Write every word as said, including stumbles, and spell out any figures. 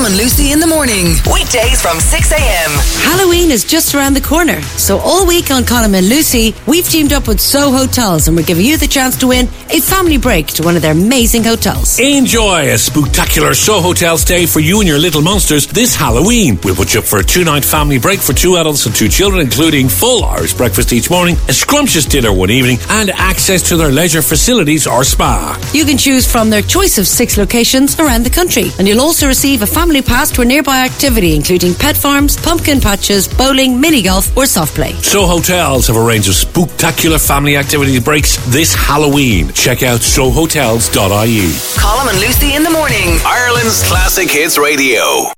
and Lucy in the morning. Weekdays from six a.m. Halloween is just around the corner. So all week on Colin and Lucy, we've teamed up with Soho Hotels and we're giving you the chance to win a family break to one of their amazing hotels. Enjoy a spectacular Soho Hotel stay for you and your little monsters this Halloween. We'll put you up for a two-night family break for two adults and two children, including full Irish breakfast each morning, a scrumptious dinner one evening, and access to their leisure facilities or spa. You can choose from their choice of six locations around the country, and you'll also receive a family pass to a nearby activity, including pet farms, pumpkin patches, bowling, mini golf, or soft play. So Hotels have a range of spectacular family activity breaks this Halloween. Check out sohotels dot I E. Colin and Lucy in the morning. Ireland's Classic Hits Radio.